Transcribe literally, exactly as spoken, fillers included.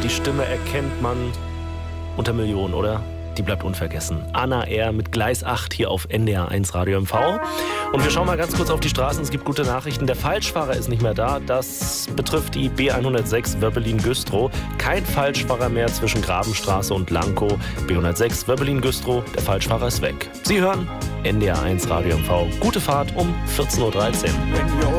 die Stimme erkennt man unter Millionen, oder? Die bleibt unvergessen. Anna R. mit Gleis acht hier auf N D R eins Radio M V. Und wir schauen mal ganz kurz auf die Straßen. Es gibt gute Nachrichten. Der Falschfahrer ist nicht mehr da. Das betrifft die B hundertsechs Wöbbelin-Güstrow. Kein Falschfahrer mehr zwischen Grabenstraße und Lankow. B hundertsechs Wöbbelin-Güstrow. Der Falschfahrer ist weg. Sie hören N D R eins Radio M V. Gute Fahrt um vierzehn Uhr dreizehn.